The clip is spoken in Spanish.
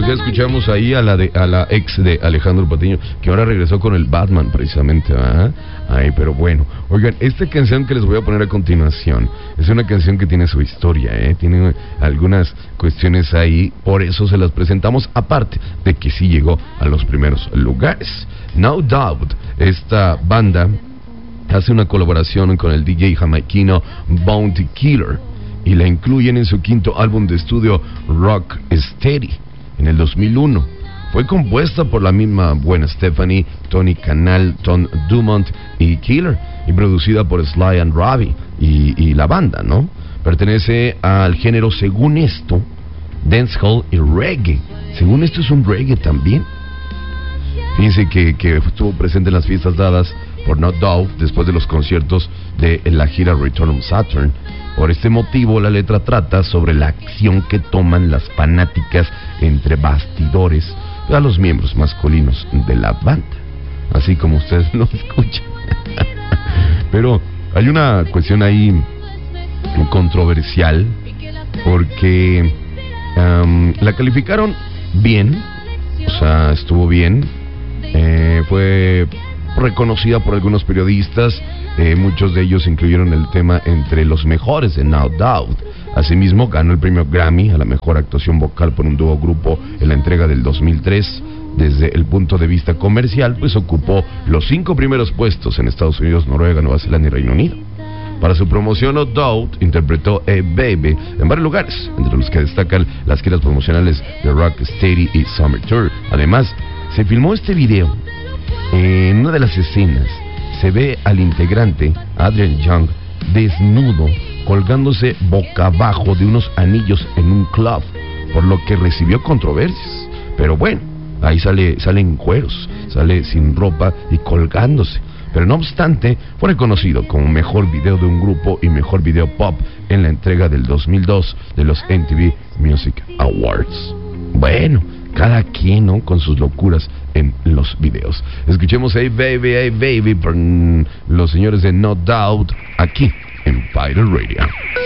ya escuchamos ahí a la ex de Alejandro Patiño, que ahora regresó con el Batman precisamente, ¿verdad? Ay, pero bueno, oigan, esta canción que les voy a poner a continuación es una canción que tiene su historia, tiene algunas cuestiones ahí, por eso se las presentamos, aparte de que sí llegó a los primeros lugares. No Doubt, esta banda hace una colaboración con el DJ jamaiquino Bounty Killer y la incluyen en su quinto álbum de estudio Rock Steady en el 2001. Fue compuesta por la misma buena Stephanie, Tony Canal, Tom Dumont y Killer, y producida por Sly and Robbie y la banda, ¿no? Pertenece al género, según esto, dancehall y reggae. Según esto es un reggae también. Fíjense que estuvo presente en las fiestas dadas por No Doubt después de los conciertos de la gira Return of Saturn. Por este motivo, la letra trata sobre la acción que toman las fanáticas entre bastidores a los miembros masculinos de la banda, así como ustedes lo escuchan. Pero hay una cuestión ahí controversial porque la calificaron bien, o sea, estuvo bien, fue reconocida por algunos periodistas, muchos de ellos incluyeron el tema entre los mejores de No Doubt. Asimismo, ganó el premio Grammy a la mejor actuación vocal por un dúo grupo en la entrega del 2003. Desde el punto de vista comercial, pues ocupó los 5 primeros puestos en Estados Unidos, Noruega, Nueva Zelanda y Reino Unido. Para su promoción, No Doubt interpretó Hey Baby en varios lugares, entre los que destacan las giras promocionales de Rock Steady y Summer Tour. Además, se filmó este video. En una de las escenas se ve al integrante Adrian Young desnudo colgándose boca abajo de unos anillos en un club, por lo que recibió controversias. Pero bueno, ahí sale en cueros, sale sin ropa y colgándose. Pero no obstante, fue reconocido como mejor video de un grupo y mejor video pop en la entrega del 2002 de los MTV Music Awards. Bueno, cada quien, ¿no?, con sus locuras en los videos. Escuchemos Hey Baby por los señores de No Doubt aquí en Pirate Radio.